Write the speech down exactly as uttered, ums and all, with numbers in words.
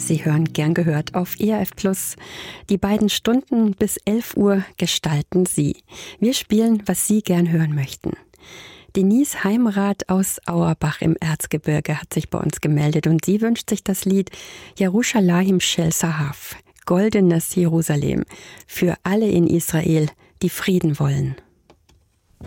Sie hören gern gehört auf E R F Plus. Die beiden Stunden bis elf Uhr gestalten Sie. Wir spielen, was Sie gern hören möchten. Denise Heimrath aus Auerbach im Erzgebirge hat sich bei uns gemeldet und sie wünscht sich das Lied Jerusalem Shel Zahav, Goldenes Jerusalem, für alle in Israel, die Frieden wollen.